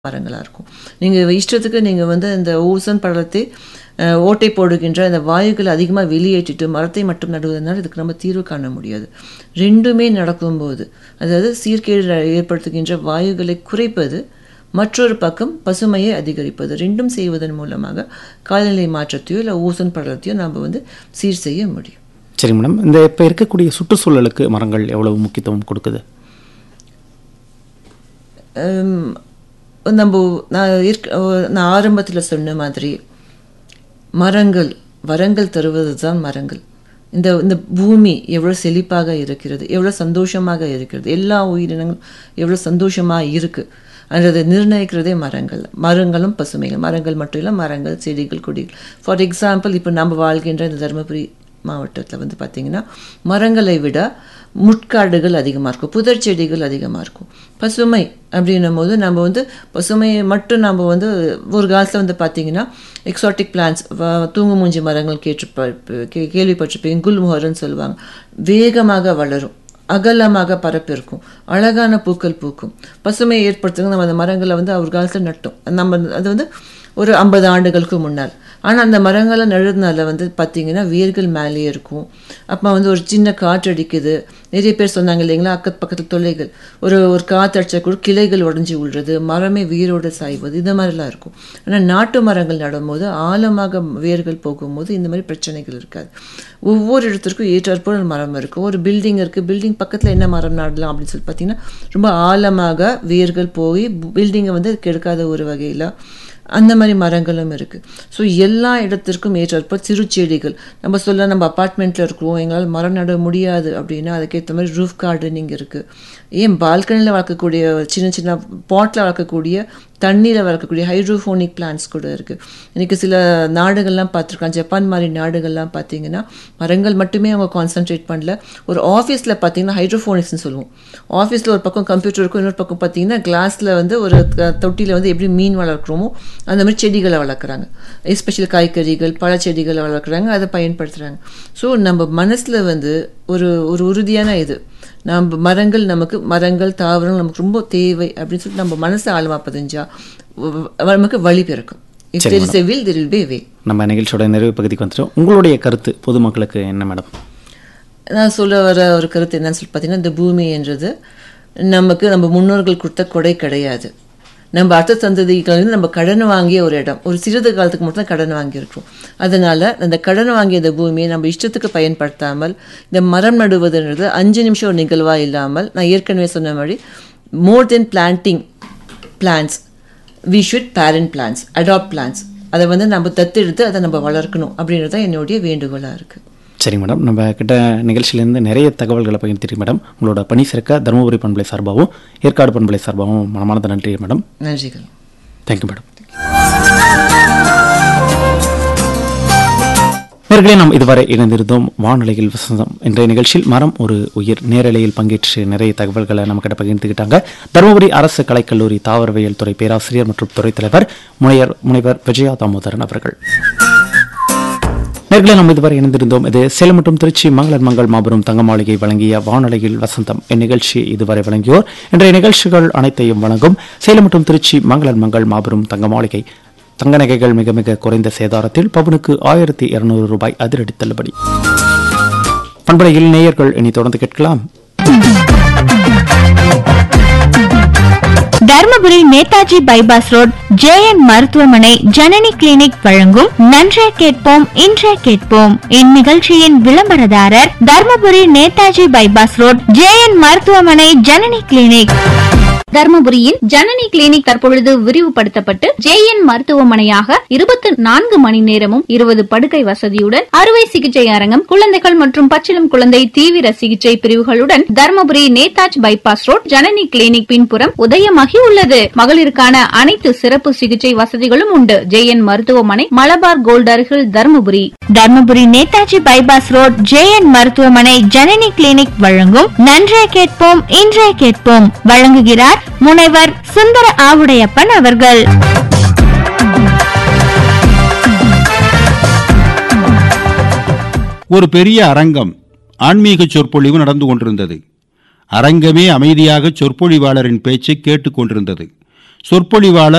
மரங்களாக இருக்கும். நீங்கள் இஷ்டத்துக்கு நீங்கள் வந்து இந்த ஓசோன் படலத்தை ஓட்டை போடுகின்ற அந்த வாயுக்களை அதிகமாக வெளியேற்றிட்டு மரத்தை மட்டும் நடுவதனால் இதுக்கு நம்ம தீர்வு காண முடியாது. ரெண்டுமே நடக்கும்போது, அதாவது சீர்கேடு ஏற்படுத்துகின்ற வாயுகளை குறைப்பது, மற்றொரு பக்கம் பசுமையை அதிகரிப்பது, ரெண்டும் செய்வதன் மூலமாக காலநிலை மாற்றத்தையோ இல்லை ஓசோன் படலத்தையோ நம்ம வந்து சீர் செய்ய முடியும். சரி மேடம், இந்த இப்போ இருக்கக்கூடிய சுற்றுச்சூழலுக்கு மரங்கள் எவ்வளவு முக்கியத்துவம் கொடுக்குது? நான் ஆரம்பத்தில் சொன்ன மாதிரி வரங்கள் தருவது தான் மரங்கள். இந்த பூமி எவ்வளோ செழிப்பாக இருக்கிறது, எவ்வளோ சந்தோஷமாக இருக்கிறது, எல்லா உயிரினங்களும் எவ்வளோ சந்தோஷமாக இருக்குது அதை நிர்ணயிக்கிறதே மரங்களும் பசுமைகள். மரங்கள் மட்டும் இல்லை, மரங்கள், செடிகள், கொடிகள். ஃபார் எக்ஸாம்பிள், இப்போ நம்ம வாழ்கின்ற இந்த தருமபுரி மாவட்டத்தில் வந்து பார்த்திங்கன்னா மரங்களை விட முட்காடுகள் அதிகமாக இருக்கும், புதர் செடிகள் அதிகமாக இருக்கும். பசுமை அப்படின்னும் போது நம்ம வந்து பசுமையை மட்டும் நம்ம வந்து ஒரு காலத்தில் வந்து பார்த்திங்கன்னா எக்ஸாட்டிக் பிளான்ஸ், தூங்கு மூஞ்சி மரங்கள் கேள்விப்பட்டிருப்பீங்க, குல்முஹர்ன்னு சொல்லுவாங்க. வேகமாக வளரும், அகலமாக பரப்பு இருக்கும், அழகான பூக்கள் பூக்கும். பசுமையை ஏற்படுத்துங்க நம்ம அந்த மரங்களை வந்து ஒரு காலத்தில் நட்டோம். நம்ம அது வந்து ஒரு 50 ஆண்டுகளுக்கு முன்னால். ஆனால் அந்த மரங்களை நடுறதுனால வந்து பார்த்திங்கன்னா வேர்கள் மேலேயே இருக்கும். அப்போ வந்து ஒரு சின்ன காற்று அடிக்குது. நிறைய பேர் சொன்னாங்க இல்லைங்களா, பக்கத்து தொல்லைகள், ஒரு காற்று அடிச்சா கூட கிளைகள் உடஞ்சி விழுறது, மரமே வேரோடு சாய்வது, இந்த மாதிரிலாம் இருக்கும். ஆனால் நாட்டு மரங்கள் நடும்போது ஆழமாக வேர்கள் போகும்போது இந்த மாதிரி பிரச்சனைகள் இருக்காது. ஒவ்வொரு இடத்திற்கும் ஏற்றாற்போல் மரம் இருக்கும். ஒரு பில்டிங் இருக்குது, பில்டிங் பக்கத்தில் என்ன மரம் நடலாம் அப்படின்னு சொல்லி பார்த்தீங்கன்னா ரொம்ப ஆழமாக வேர்கள் போய் பில்டிங்கை வந்து கெடுக்காத ஒரு வகையில் அந்த மாதிரி மரங்களும் இருக்குது. ஸோ எல்லா இடத்திற்கும் ஏற்றாற்போல் சிறு செடிகள். நம்ம அப்பார்ட்மெண்ட்டில் இருக்கிறோம், எங்களால் மரம் நட முடியாது அப்படின்னா அதுக்கேற்ற மாதிரி ரூஃப் கார்டனிங் இருக்குது. ஏன் பால்கனியில் வளர்க்கக்கூடிய சின்ன சின்ன பாட்டில் வளர்க்கக்கூடிய தண்ணியில் வளர்க்கக்கூடிய ஹைட்ரோஃபோனிக் பிளான்ஸ் கூட இருக்குது. இன்றைக்கி சில நாடுகள்லாம் பார்த்துருக்காங்க, ஜப்பான் மாதிரி நாடுகள்லாம் பார்த்திங்கன்னா மரங்கள் மட்டுமே அவங்க கான்சன்ட்ரேட் பண்ணல. ஒரு ஆஃபீஸில் பார்த்திங்கன்னா ஹைட்ரோஃபோனிக்ஸ்னு சொல்லுவோம். ஆஃபீஸில் ஒரு பக்கம் கம்ப்யூட்டர் இருக்கும், இன்னொரு பக்கம் பார்த்திங்கன்னா கிளாஸில் வந்து ஒரு தொட்டியில் வந்து எப்படி மீன் வளர்க்குறோமோ அந்த மாதிரி செடிகளை வளர்க்குறாங்க. எஸ்பெஷலி காய்கறிகள், பழச்செடிகளை வளர்க்குறாங்க, அதை பயன்படுத்துகிறாங்க. ஸோ நம்ம மனசில் வந்து ஒரு உறுதியான இது, நம்ம மரங்கள் தாவரங்கள் நமக்கு ரொம்ப தேவை அப்படின்னு சொல்லிட்டு நம்ம மனசை ஆழமாக பதிஞ்சா நமக்கு வழி பிறக்கும். If there is a will, there will be a way. நம்ம நிகழ்ச்சியோட நிறைவு பகுதிக்கு வந்துட்டோம். உங்களுடைய கருத்து பொதுமக்களுக்கு என்ன மேடம்? நான் சொல்ல வர ஒரு கருத்து என்னன்னு சொல்லி பார்த்தீங்கன்னா, இந்த பூமி என்றது நம்ம முன்னோர்கள் கொடுத்த கொடை கிடையாது. நம்ம அடுத்த சந்ததிகளிலிருந்து நம்ம கடன் வாங்கிய ஒரு இடம். ஒரு சிறிது காலத்துக்கு மட்டும் தான் கடன் வாங்கியிருக்கிறோம். அதனால் அந்த கடன் வாங்கிய இந்த பூமியை நம்ம இஷ்டத்துக்கு பயன்படுத்தாமல் இந்த மரம் நடுவதுன்றது 5 நிமிஷம் ஒரு நிகழ்வாக இல்லாமல், நான் ஏற்கனவே சொன்ன மாதிரி மோர் தென் planting plans, we should parent plans, adapt plans. அதை வந்து நம்ம தத்தெடுத்து அதை நம்ம வளர்க்கணும் அப்படின்றது தான் என்னுடைய வேண்டுகோளாக இருக்குது. சரி மேடம், நம்ம கிட்ட நிகழ்ச்சியிலேருந்து நிறைய தகவல்களை பகிர்ந்துருக்கு மேடம். உங்களோட பணி சிறக்க தருமபுரி பண்பலை சார்பாகவும் ஏற்காடு பண்பலை சார்பாகவும் மனமார்ந்த நன்றி மேடம். நன்றிகள். Thank you madam. நேயர்களே, நாம் இதுவரை இணைந்திருந்தோம் வானொலியில் வசந்தம் என்ற நிகழ்ச்சியில். மரம் ஒரு உயிர் நேரலையில் பங்கேற்று நிறைய தகவல்களை நம்மக்கிட்ட பகிர்ந்துக்கிட்டாங்க தருமபுரி அரசு கலைக்கல்லூரி தாவரவியல் துறை பேராசிரியர் மற்றும் துறை தலைவர் முனைவர் விஜயா தாமோதரன் அவர்கள். நேர்களை நாம் இதுவரை இணைந்திருந்தோம். இது சேலம் மற்றும் திருச்சி மங்களன் மங்கள் மாபெரும் தங்க மாளிகை வழங்கிய வானொலியில் வசந்தம் இந்நிகழ்ச்சி இதுவரை வழங்கியோர். இன்றைய நிகழ்ச்சிகள் அனைத்தையும் வழங்கும் சேலம் மற்றும் திருச்சி மங்களன் மங்கள் மாபெரும் தங்க மாளிகை. தங்க நகைகள் மிக மிக குறைந்த சேதாரத்தில் பவுனுக்கு 1200 ரூபாய் அதிரடி தள்ளுபடி. பண்பலையில் நேயர்கள் இனி தொடர்ந்து கேட்கலாம். Dharmapuri Netaji bypass road JN மருத்துவமனை ஜனனி கிளினிக் வழங்கும் நன்றே கேட்போம் இன்றே கேட்போம் இந்நிகழ்ச்சியின் விளம்பரதாரர் Dharmapuri Netaji bypass road JN மருத்துவமனை ஜனனி கிளினிக். தர்மபுரியின் ஜனனி கிளினிக் தற்பொழுது விரிவுபடுத்தப்பட்டு ஜேஎன் மருத்துவமனையாக 24 மணி நேரமும் 20 படுக்கை வசதியுடன் அறுவை சிகிச்சை அரங்கம், குழந்தைகள் மற்றும் பச்சிளம் குழந்தை தீவிர சிகிச்சை பிரிவுகளுடன் Dharmapuri Netaji bypass road Janani clinic பின்புறம் உதயமாகி உள்ளது. மகளிருக்கான அனைத்து சிறப்பு சிகிச்சை வசதிகளும் உண்டு. ஜேஎன் மருத்துவமனை, மலபார் கோல்ட் அருகில், Dharmapuri. Dharmapuri Netaji bypass road JN மருத்துவமனை ஜனனி கிளினிக் வழங்கும் நன்றே கேட்போம் இன்றே கேட்போம் வழங்குகிறார் முனைவர் சுந்தர ஆவுடையப்பன் அவர்கள். ஒரு பெரிய அரங்கம், ஆன்மீக சொற்பொழிவு நடந்து கொண்டிருந்தது. அரங்கமே அமைதியாக சொற்பொழிவாளரின் பேச்சை கேட்டுக் கொண்டிருந்தது. சொற்பொழிவாளர்